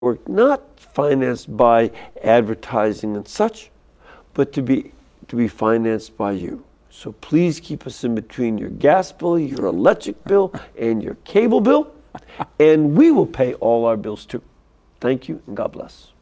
Network not financed by advertising and such, but to be financed by you. So please keep us in between your gas bill, your electric bill, and your cable bill, and we will pay all our bills too. Thank you, and God bless.